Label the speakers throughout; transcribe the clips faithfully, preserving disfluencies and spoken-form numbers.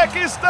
Speaker 1: Uzbequistão!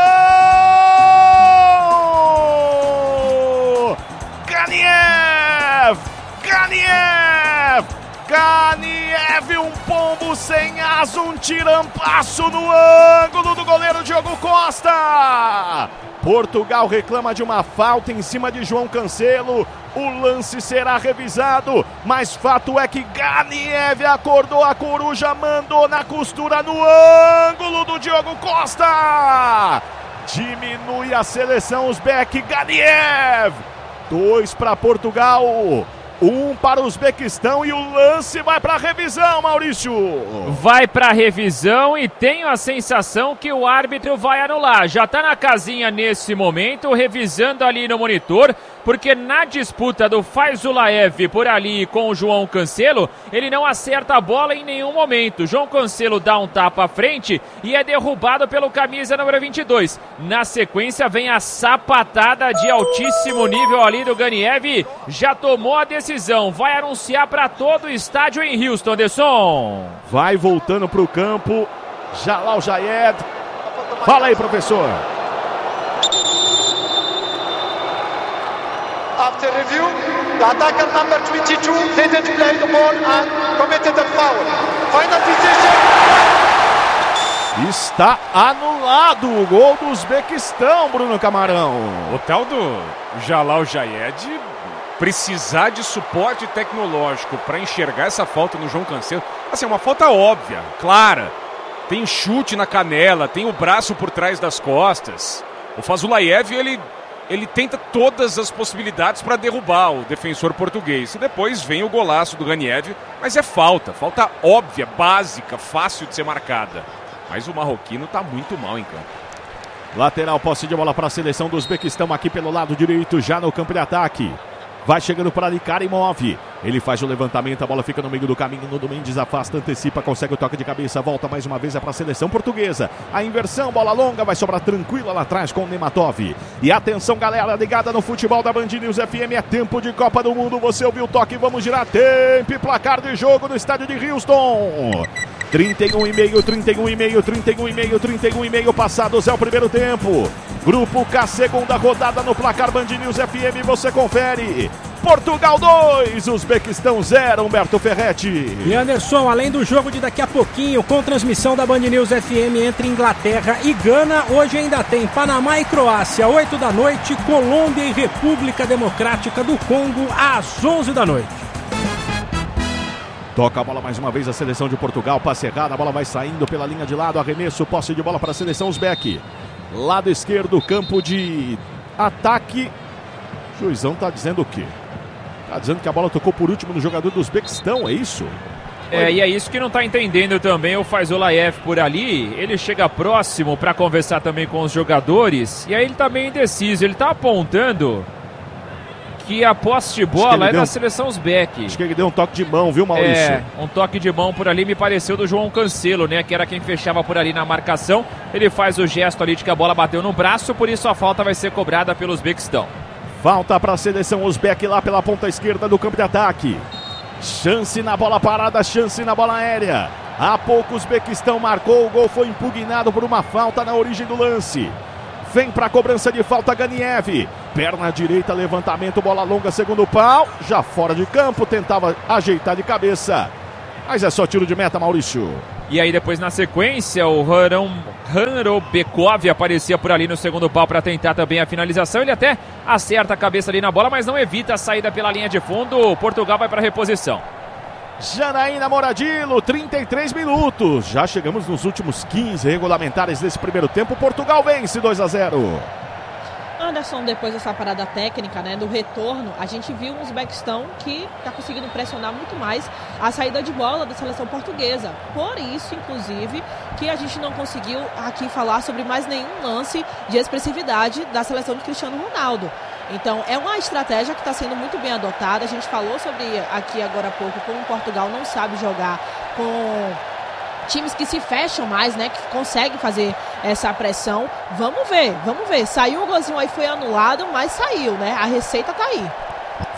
Speaker 1: Ganiev! Ganiev! Ganiev, um pombo sem asa, um tirampasso no ângulo do goleiro Diogo Costa! Portugal reclama de uma falta em cima de João Cancelo. O lance será revisado, mas fato é que Ganiev acordou a coruja, mandou na costura no ângulo do Diogo Costa. Diminui a seleção uzbek. Ganiev. Dois para Portugal, um para o Uzbequistão e o lance vai para a revisão, Maurício.
Speaker 2: Vai para a revisão e tenho a sensação que o árbitro vai anular. Já está na casinha nesse momento, revisando ali no monitor, porque na disputa do Faizulaev por ali com o João Cancelo, ele não acerta a bola em nenhum momento. João Cancelo dá um tapa à frente e é derrubado pelo camisa número vinte e dois. Na sequência vem a sapatada de altíssimo nível ali do Ganiev. Já tomou a decisão, vai anunciar para todo o estádio em Houston, Anderson.
Speaker 1: Vai voltando para o campo, Jalal Jayed. Fala aí, professor.
Speaker 3: After review, the attacker number twenty-two didn't play the ball and committed a foul. Final decision.
Speaker 1: Está anulado o gol do Uzbequistão, Bruno Camarão.
Speaker 4: O tal do Jalal Jayed precisar de suporte tecnológico para enxergar essa falta no João Cancelo. Assim, é uma falta óbvia, clara. Tem chute na canela, tem o braço por trás das costas. O Faizulaev, ele... ele tenta todas as possibilidades para derrubar o defensor português. E depois vem o golaço do Ganiev, mas é falta, falta óbvia, básica, fácil de ser marcada. Mas o marroquino está muito mal em campo.
Speaker 1: Lateral, posse de bola para a seleção do Uzbequistão aqui pelo lado direito, já no campo de ataque. Vai chegando para ali, Karimov. Ele faz o levantamento, a bola fica no meio do caminho. Nuno Mendes afasta, antecipa, consegue o toque de cabeça. Volta mais uma vez, é para a seleção portuguesa. A inversão, bola longa, vai sobrar tranquila lá atrás com o Nematov. E atenção, galera, ligada no futebol da Band News F M. É tempo de Copa do Mundo. Você ouviu o toque, vamos girar. Tempo e placar de jogo no estádio de Houston. trinta e um e meio, trinta e um e meio, trinta e um e meio, trinta e um e meio passados é o primeiro tempo. Grupo K, segunda rodada no placar Band News F M, você confere. Portugal dois, Uzbequistão zero, Humberto Ferretti.
Speaker 5: E Anderson, além do jogo de daqui a pouquinho, com transmissão da Band News F M entre Inglaterra e Gana, hoje ainda tem Panamá e Croácia, oito da noite, Colômbia e República Democrática do Congo, às onze da noite.
Speaker 1: Toca a bola mais uma vez a seleção de Portugal, passe errado, a bola vai saindo pela linha de lado, arremesso, posse de bola para a seleção uzbek. Lado esquerdo, campo de ataque. O juizão tá dizendo o quê? Tá dizendo que a bola tocou por último no jogador do Uzbequistão, é isso?
Speaker 2: É, e é isso que não tá entendendo também o Faizulaev por ali. Ele chega próximo para conversar também com os jogadores, e aí ele tá meio indeciso, ele tá apontando que a posse de bola é da seleção uzbek.
Speaker 1: Acho que ele deu um toque de mão, viu, Maurício?
Speaker 2: É, um toque de mão por ali me pareceu do João Cancelo, né? Que era quem fechava por ali na marcação. Ele faz o gesto ali de que a bola bateu no braço, por isso a falta vai ser cobrada pelo Uzbequistão.
Speaker 1: Falta para a seleção uzbek lá pela ponta esquerda do campo de ataque. Chance na bola parada, chance na bola aérea. Há pouco o Uzbequistão marcou, o gol foi impugnado por uma falta na origem do lance. Vem para a cobrança de falta Ganiev. Perna direita, levantamento, bola longa, segundo pau. Já fora de campo, tentava ajeitar de cabeça. Mas é só tiro de meta, Maurício.
Speaker 2: E aí depois na sequência o Hanrobekov aparecia por ali no segundo pau para tentar também a finalização. Ele até acerta a cabeça ali na bola, mas não evita a saída pela linha de fundo. Portugal vai para a reposição.
Speaker 1: Janaína Moradillo, trinta e três minutos. Já chegamos nos últimos quinze regulamentares desse primeiro tempo. Portugal vence dois a zero.
Speaker 6: Anderson, depois dessa parada técnica, né, do retorno, a gente viu um Uzbequistão que está conseguindo pressionar muito mais a saída de bola da seleção portuguesa. Por isso, inclusive, que a gente não conseguiu aqui falar sobre mais nenhum lance de expressividade da seleção de Cristiano Ronaldo. Então, é uma estratégia que está sendo muito bem adotada. A gente falou sobre aqui agora há pouco como Portugal não sabe jogar com times que se fecham mais, né? Que conseguem fazer essa pressão. Vamos ver, vamos ver. Saiu o golzinho aí, foi anulado, mas saiu, né? A receita tá aí.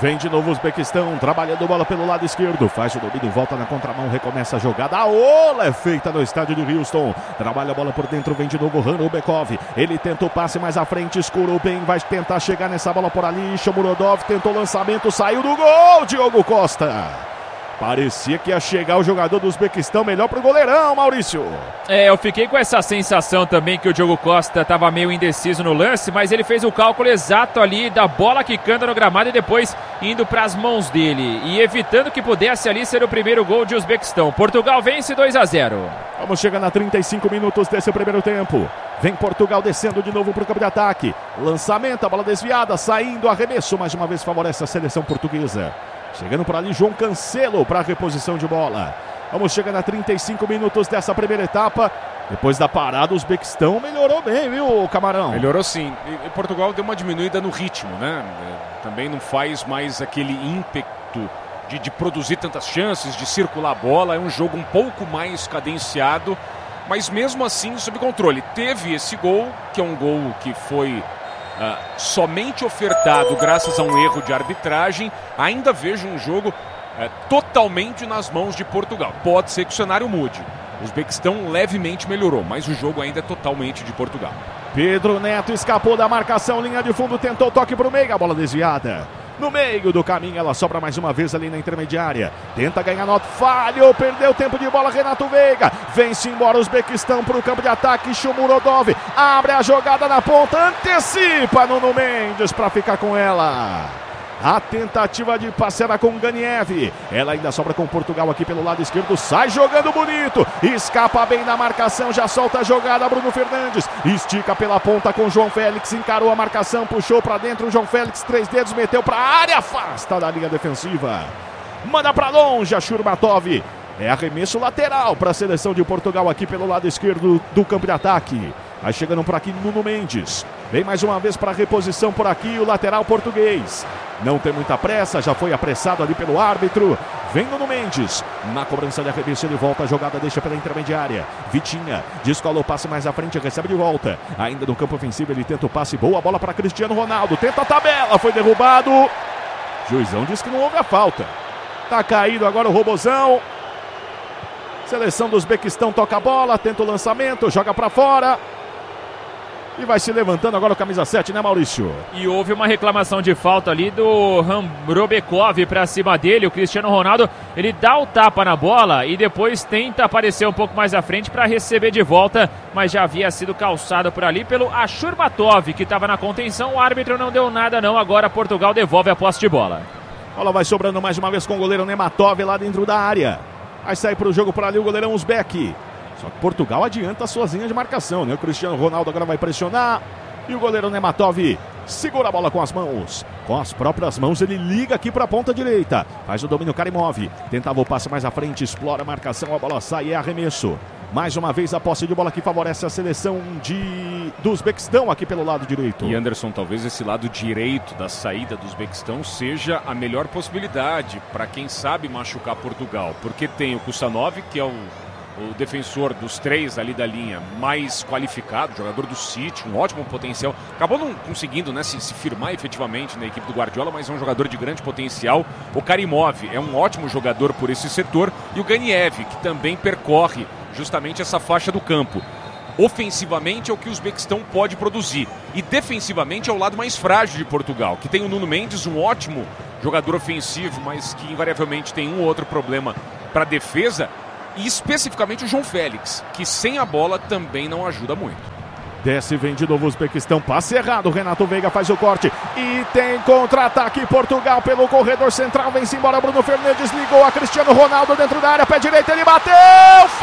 Speaker 1: Vem de novo o Uzbequistão, trabalhando bola pelo lado esquerdo. Faz o domínio, volta na contramão, recomeça a jogada. A ola é feita no estádio de Houston. Trabalha a bola por dentro, vem de novo Hanubekov. Ele tenta o passe mais à frente, escurou bem, vai tentar chegar nessa bola por ali. Shomurodov tentou o lançamento, saiu do gol, Diogo Costa. Parecia que ia chegar o jogador do Uzbequistão melhor pro goleirão, Maurício.
Speaker 2: É, eu fiquei com essa sensação também que o Diogo Costa estava meio indeciso no lance, mas ele fez o cálculo exato ali da bola quicando no gramado e depois indo para as mãos dele e evitando que pudesse ali ser o primeiro gol de Uzbequistão. Portugal vence dois a zero.
Speaker 1: Vamos chegando a trinta e cinco minutos desse primeiro tempo. Vem Portugal descendo de novo para o campo de ataque. Lançamento, a bola desviada, saindo, arremesso, mais uma vez favorece a seleção portuguesa. Chegando por ali João Cancelo para a reposição de bola. Vamos chegando a trinta e cinco minutos dessa primeira etapa. Depois da parada, o Uzbequistão melhorou bem, viu, Camarão?
Speaker 4: Melhorou sim. E Portugal deu uma diminuída no ritmo, né? Também não faz mais aquele ímpeto de, de produzir tantas chances, de circular a bola. É um jogo um pouco mais cadenciado, mas mesmo assim sob controle. Teve esse gol, que é um gol que foi... Uh, somente ofertado graças a um erro de arbitragem. Ainda vejo um jogo uh, totalmente nas mãos de Portugal. Pode ser que o cenário mude. O Uzbequistão levemente melhorou, mas o jogo ainda é totalmente de Portugal.
Speaker 1: Pedro Neto escapou da marcação, linha de fundo, tentou toque para o meio, a bola desviada. No meio do caminho, ela sobra mais uma vez ali na intermediária. Tenta ganhar nota, falhou, perdeu tempo de bola, Renato Veiga. Vem-se embora o Uzbequistão para o campo de ataque, Shomurodov. Abre a jogada na ponta, antecipa Nuno Mendes para ficar com ela. A tentativa de passe era com Ganiev. Ela ainda sobra com Portugal aqui pelo lado esquerdo. Sai jogando bonito. Escapa bem na marcação. Já solta a jogada Bruno Fernandes. Estica pela ponta com João Félix. Encarou a marcação. Puxou para dentro. João Félix, três dedos, meteu para a área. Afasta da linha defensiva. Manda para longe a Shurmatov. É arremesso lateral para a seleção de Portugal aqui pelo lado esquerdo do campo de ataque. Vai chegando por aqui Nuno Mendes. Vem mais uma vez para a reposição por aqui o lateral português. Não tem muita pressa, já foi apressado ali pelo árbitro. Vem Nuno Mendes. Na cobrança de arremesso ele volta a jogada, deixa pela intermediária. Vitinha descola o passe mais à frente, recebe de volta. Ainda no campo ofensivo ele tenta o passe, boa bola para Cristiano Ronaldo. Tenta a tabela, foi derrubado. Juizão diz que não houve a falta. Tá caído agora o Robozão. Seleção do Uzbequistão toca a bola, tenta o lançamento, joga para fora. E vai se levantando agora o camisa sete, né, Maurício?
Speaker 2: E houve uma reclamação de falta ali do Hanubekov para cima dele. O Cristiano Ronaldo, ele dá o tapa na bola e depois tenta aparecer um pouco mais à frente para receber de volta, mas já havia sido calçado por ali pelo Ashurmatov, que estava na contenção. O árbitro não deu nada não, agora Portugal devolve a posse de bola.
Speaker 1: Bola vai sobrando mais uma vez com o goleiro Nematov lá dentro da área. Vai sair para o jogo por ali o goleirão Uzbek. Só que Portugal adianta a sua linha de marcação, né? O Cristiano Ronaldo agora vai pressionar. E o goleiro Nematov segura a bola com as mãos. Com as próprias mãos ele liga aqui para a ponta direita. Faz o domínio Karimov. Tentava o passe mais à frente, explora a marcação. A bola sai e é arremesso. Mais uma vez a posse de bola que favorece a seleção de... do Uzbequistão aqui pelo lado direito.
Speaker 4: E Anderson, talvez esse lado direito da saída do Uzbequistão seja a melhor possibilidade para quem sabe machucar Portugal. Porque tem o Kusanov, que é o... o defensor dos três ali da linha mais qualificado, jogador do City, um ótimo potencial. Acabou não conseguindo, né, se, se firmar efetivamente na equipe do Guardiola, mas é um jogador de grande potencial. O Karimov é um ótimo jogador por esse setor. E o Ganiev, que também percorre justamente essa faixa do campo. Ofensivamente é o que o Uzbequistão pode produzir. E defensivamente é o lado mais frágil de Portugal, que tem o Nuno Mendes, um ótimo jogador ofensivo, mas que invariavelmente tem um ou outro problema para defesa. E especificamente o João Félix, que sem a bola também não ajuda muito.
Speaker 1: Desce, vem de novo o Uzbequistão, passe errado, Renato Veiga faz o corte e tem contra-ataque Portugal pelo corredor central, vem-se embora Bruno Fernandes, ligou a Cristiano Ronaldo dentro da área, pé direito, ele bateu!